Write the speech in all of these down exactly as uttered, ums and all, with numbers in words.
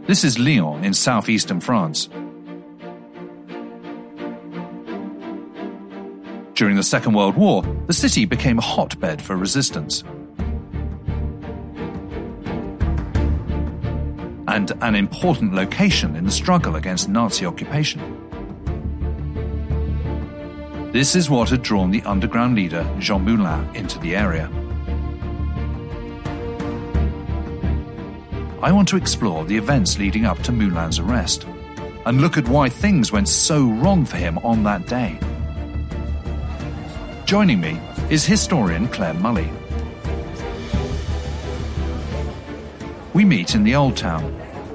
This is Lyon in southeastern France. During the Second World War, the city became a hotbed for resistance. And an important location in the struggle against Nazi occupation. This is what had drawn the underground leader Jean Moulin into the area. I want to explore the events leading up to Moulin's arrest and look at why things went so wrong for him on that day. Joining me is historian Claire Mully. We meet in the Old Town.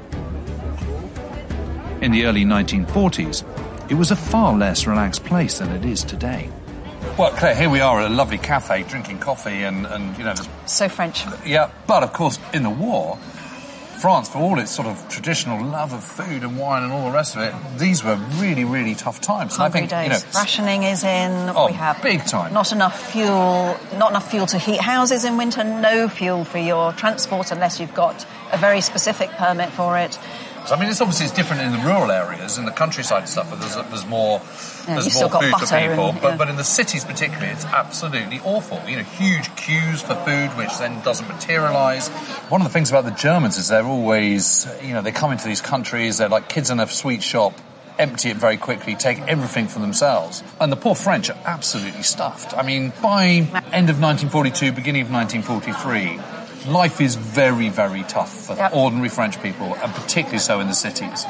In the early nineteen forties, it was a far less relaxed place than it is today. Well, Claire, here we are at a lovely cafe drinking coffee and, and you know... There's... So French. Yeah, but of course, in the war, France, for all its sort of traditional love of food and wine and all the rest of it, these were really, really tough times. And I think, days. you know... Rationing is in. Oh, we have big time. Not enough fuel, not enough fuel to heat houses in winter, no fuel for your transport unless you've got a very specific permit for it. So, I mean, it's obviously it's different in the rural areas, in the countryside and stuff, where there's, there's more, yeah, there's more food for people. And, yeah. but, but in the cities particularly, it's absolutely awful. You know, huge queues for food, which then doesn't materialise. One of the things about the Germans is they're always, you know, they come into these countries, they're like kids in a sweet shop, empty it very quickly, take everything for themselves. And the poor French are absolutely stuffed. I mean, by end of nineteen forty-two, beginning of nineteen forty-three... life is very, very tough for yep. ordinary French people, and particularly so in the cities.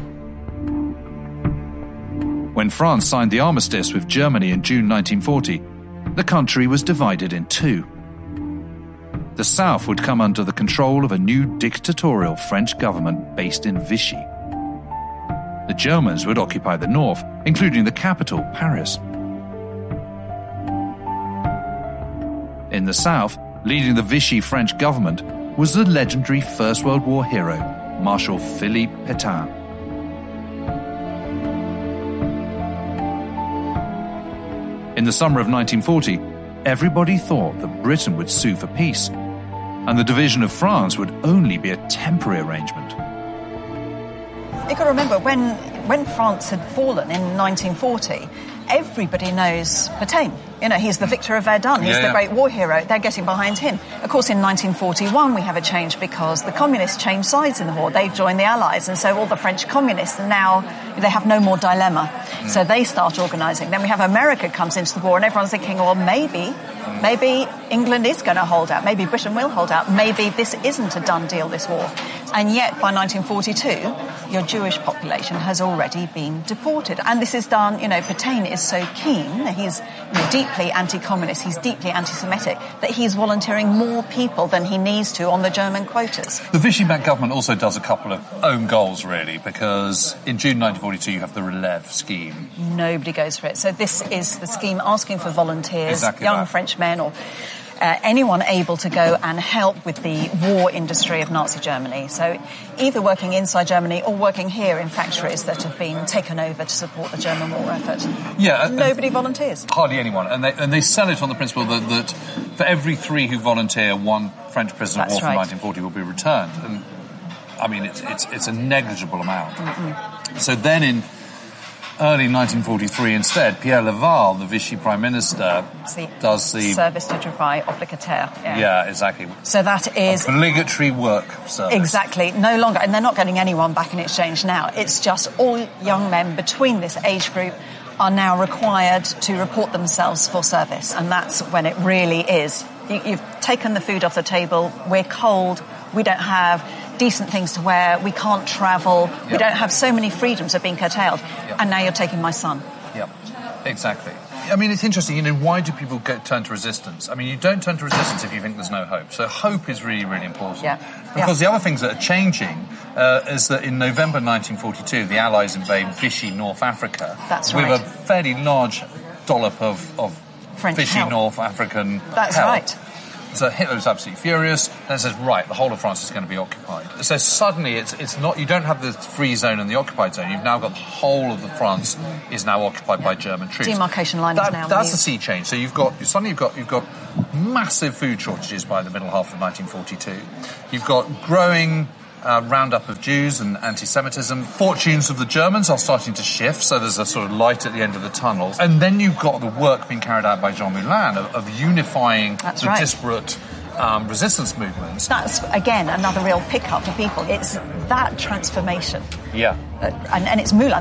When France signed the armistice with Germany in June nineteen forty, the country was divided in two. The south would come under the control of a new dictatorial French government based in Vichy. The Germans would occupy the north, including the capital, Paris. In the south, leading the Vichy French government was the legendary First World War hero, Marshal Philippe Pétain. In the summer of nineteen forty, everybody thought that Britain would sue for peace, and the division of France would only be a temporary arrangement. You've got to remember, when, when France had fallen in nineteen forty, everybody knows Pétain. You know, he's the victor of Verdun. He's yeah, the yeah. great war hero. They're getting behind him. Of course, in nineteen forty-one, we have a change because the communists changed sides in the war. They've joined the Allies, and so all the French communists now, they have no more dilemma. Mm. So they start organising. Then we have America comes into the war, and everyone's thinking, well, maybe, maybe England is going to hold out. Maybe Britain will hold out. Maybe this isn't a done deal, this war. And yet, by nineteen forty-two, your Jewish population has already been deported. And this is done, you know, Pétain is so keen, he's you know, deeply anti-communist, he's deeply anti-Semitic, that he's volunteering more people than he needs to on the German quotas. The Vichy-backed government also does a couple of own goals, really, because in June nineteen forty-two you have the Relève scheme. Nobody goes for it. So this is the scheme asking for volunteers, exactly young that. French men or Uh, anyone able to go and help with the war industry of Nazi Germany. So either working inside Germany or working here in factories that have been taken over to support the German war effort. Yeah, Nobody volunteers. Hardly anyone. And they, and they sell it on the principle that, that for every three who volunteer, one French prisoner of war from right. nineteen forty will be returned. And, I mean, it's, it's, it's a negligible amount. Mm-mm. So then in early nineteen forty-three, instead, Pierre Laval, the Vichy Prime Minister, See, does the... Service de travail obligataire. Yeah. yeah, exactly. So that is... obligatory work service. Exactly. No longer... And they're not getting anyone back in exchange now. It's just all young men between this age group are now required to report themselves for service. And that's when it really is. You, you've taken the food off the table. We're cold. We don't have decent things to wear. We can't travel. Yep. We don't have so many freedoms have been curtailed. Yep. And now you're taking my son. Yep, exactly. I mean, it's interesting, you know, why do people go, turn to resistance? I mean, you don't turn to resistance if you think there's no hope. So hope is really, really important. Yeah. Because yeah. the other things that are changing uh, is that in November nineteen forty-two, the Allies invade Vichy, North Africa. That's with right. a fairly large dollop of, of French Vichy, help. North African That's help. right. So Hitler was absolutely furious, and says, right, the whole of France is going to be occupied. So suddenly it's it's not, you don't have the free zone and the occupied zone, you've now got the whole of the France is now occupied yeah. by German troops. Demarcation line that, is now That's used. the sea change. So you've got, suddenly you've got, you've got massive food shortages by the middle half of nineteen forty-two. You've got growing uh, roundup of Jews and anti-Semitism. Fortunes of the Germans are starting to shift, so there's a sort of light at the end of the tunnel. And then you've got the work being carried out by Jean Moulin of, of unifying That's the right. disparate um, resistance movements. That's, again, another real pickup for people. It's that transformation. Yeah. Uh, and, and it's Moulin.